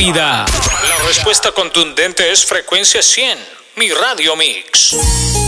vida. La respuesta contundente es Frecuencia 100, mi Radio Mix.